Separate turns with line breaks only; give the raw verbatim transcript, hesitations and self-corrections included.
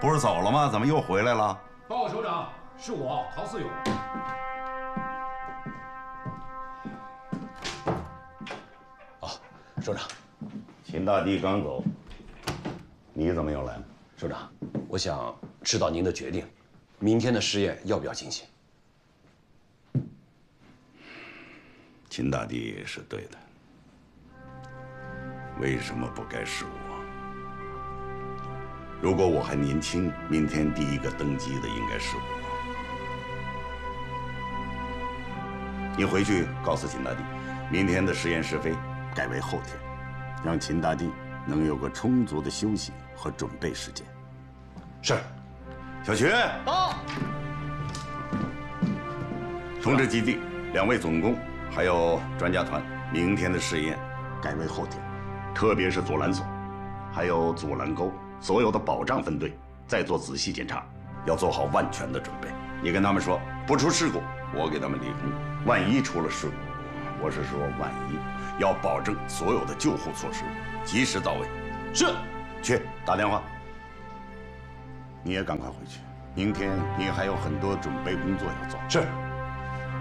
不是走了吗？怎么又回来了？
报告首长，是我陶思勇。
哦，首长，
秦大帝刚走，你怎么又来了？
首长，我想知道您的决定，明天的试验要不要进行？
秦大帝是对的，为什么不该是我？如果我还年轻，明天第一个登基的应该是我。你回去告诉秦大帝，明天的实验试飞改为后天，让秦大帝能有个充足的休息和准备时间。
是。
小徐，
到。
通知基地两位总工还有专家团，明天的试验改为后天，特别是阻拦所，还有阻拦沟。 所有的保障分队再做仔细检查，要做好万全的准备。你跟他们说，不出事故，我给他们立功；万一出了事故，我是说万一，要保证所有的救护措施及时到位。
是，
去打电话。你也赶快回去，明天你还有很多准备工作要做。
是。